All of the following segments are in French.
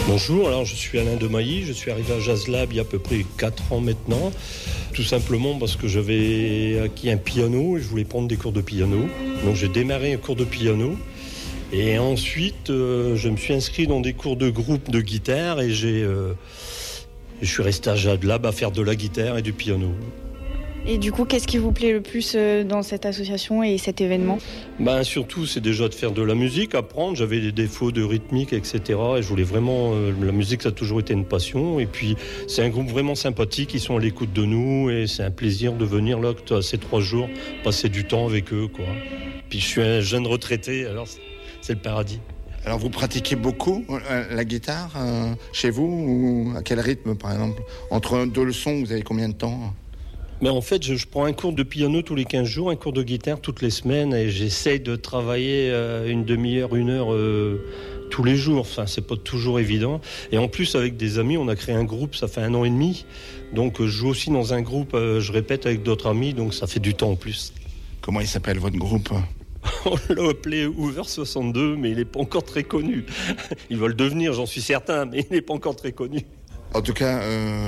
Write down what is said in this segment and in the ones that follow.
Bonjour, alors je suis Alain Demailly, je suis arrivé à Jazz Lab il y a à peu près 4 ans maintenant, tout simplement parce que j'avais acquis un piano et je voulais prendre des cours de piano. Donc j'ai démarré un cours de piano et ensuite je me suis inscrit dans des cours de groupe de guitare et je suis resté à Jazz Lab à faire de la guitare et du piano. Et du coup, qu'est-ce qui vous plaît le plus dans cette association et cet événement ? Surtout, c'est déjà de faire de la musique, apprendre. J'avais des défauts de rythmique, etc. Et je voulais vraiment... la musique, ça a toujours été une passion. Et puis, c'est un groupe vraiment sympathique. Ils sont à l'écoute de nous. Et c'est un plaisir de venir là, ces 3 jours, passer du temps avec eux, quoi. Puis, je suis un jeune retraité, alors c'est le paradis. Alors, vous pratiquez beaucoup la guitare chez vous ou à quel rythme, par exemple ? Entre 2 leçons, vous avez combien de temps ? Mais en fait, je prends un cours de piano tous les 15 jours, un cours de guitare toutes les semaines et j'essaye de travailler une demi-heure, 1 heure tous les jours. Enfin, c'est pas toujours évident. Et en plus, avec des amis, on a créé un groupe, ça fait 1 an et demi. Donc, je joue aussi dans un groupe, je répète, avec d'autres amis, donc ça fait du temps en plus. Comment il s'appelle votre groupe ? On l'a appelé Hoover 62, mais il n'est pas encore très connu. Il va le devenir, j'en suis certain, mais il n'est pas encore très connu. En tout cas,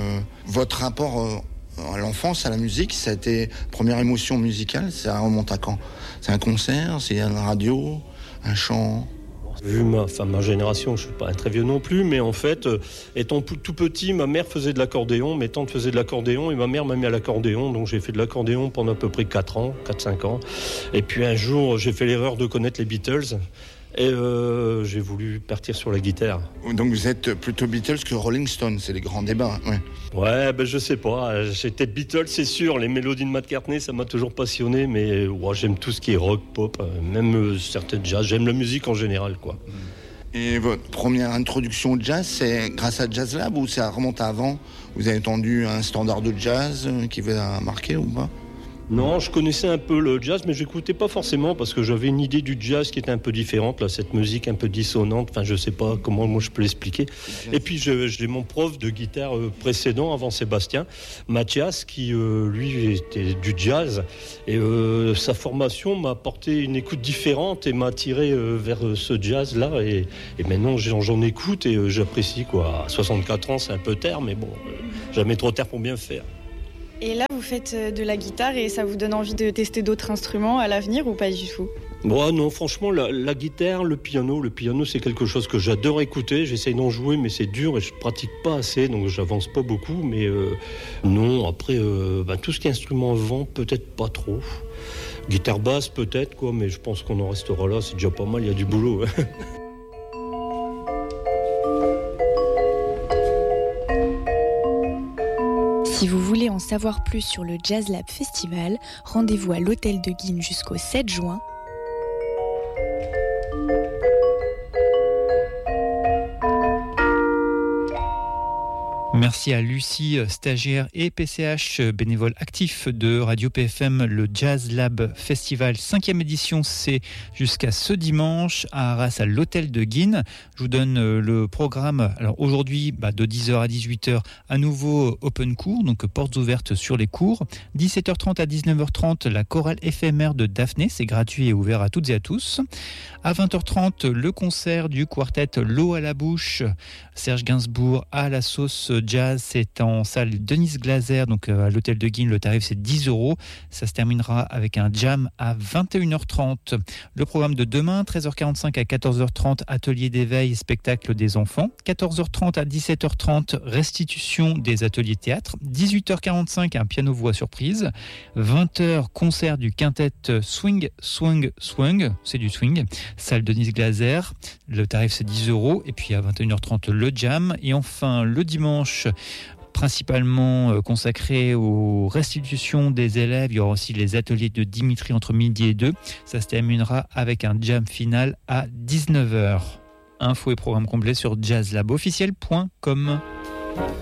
votre rapport... à l'enfance, à la musique, ça a été première émotion musicale, ça remonte à quand ? C'est un concert, c'est une radio, un chant ? Vu ma génération, je ne suis pas un très vieux non plus, mais en fait, étant tout petit, ma mère faisait de l'accordéon, mes tantes faisaient de l'accordéon et ma mère m'a mis à l'accordéon, donc j'ai fait de l'accordéon pendant à peu près 4-5 ans. Et puis un jour, j'ai fait l'erreur de connaître les Beatles. Et j'ai voulu partir sur la guitare. Donc vous êtes plutôt Beatles que Rolling Stones, c'est les grands débats. Ouais, je sais pas. J'étais Beatles, c'est sûr. Les mélodies de McCartney, ça m'a toujours passionné. Mais j'aime tout ce qui est rock, pop, même certaines jazz. J'aime la musique en général, quoi. Et votre première introduction au jazz, c'est grâce à Jazz Lab ou ça remonte à avant ? Vous avez entendu un standard de jazz qui vous a marqué ou pas ? Non, je connaissais un peu le jazz, mais j'écoutais pas forcément parce que j'avais une idée du jazz qui était un peu différente, là, cette musique un peu dissonante. Enfin, je sais pas comment moi je peux l'expliquer. Et puis j'ai mon prof de guitare précédent, avant Sébastien, Mathias, qui lui était du jazz. Et sa formation m'a apporté une écoute différente et m'a attiré vers ce jazz-là. Et maintenant, j'en écoute et j'apprécie, quoi. À 64 ans, c'est un peu tard, mais bon, jamais trop tard pour bien faire. Et là, vous faites de la guitare et ça vous donne envie de tester d'autres instruments à l'avenir ou pas du tout ? Bon, non, franchement, la guitare, le piano, c'est quelque chose que j'adore écouter. J'essaye d'en jouer, mais c'est dur et je pratique pas assez, donc j'avance pas beaucoup. Mais non, après, tout ce qui est instrument à vent, peut-être pas trop. Guitare basse, peut-être, quoi, mais je pense qu'on en restera là. C'est déjà pas mal, il y a du boulot. Si vous voulez en savoir plus sur le Jazz Lab Festival, rendez-vous à l'Hôtel de Guînes jusqu'au 7 juin. Merci à Lucie, stagiaire et PCH, bénévole actif de Radio PFM. Le Jazz Lab Festival 5e édition, c'est jusqu'à ce dimanche à Arras, à l'Hôtel de Guînes. Je vous donne le programme. Alors aujourd'hui, de 10h à 18h, à nouveau open cours, donc portes ouvertes sur les cours. 17h30 à 19h30, la chorale éphémère de Daphné, c'est gratuit et ouvert à toutes et à tous. À 20h30, le concert du quartet L'eau à la bouche, Serge Gainsbourg à la sauce jazz, c'est en salle Denise Glaser, donc à l'hôtel de Guînes. Le tarif c'est 10 €. Ça se terminera avec un jam à 21h30. Le programme de demain, 13h45 à 14h30, atelier d'éveil, spectacle des enfants. 14h30 à 17h30, restitution des ateliers théâtre. 18h45, un piano-voix surprise. 20h, concert du quintet Swing, Swing, Swing, c'est du swing. Salle Denise Glaser, le tarif c'est 10 €. Et puis à 21h30, le jam. Et enfin, le dimanche, principalement consacré aux restitutions des élèves. Il y aura aussi les ateliers de Dimitri entre midi et 2. Ça se terminera avec un jam final à 19h. Infos et programmes complets sur jazzlabofficiel.com.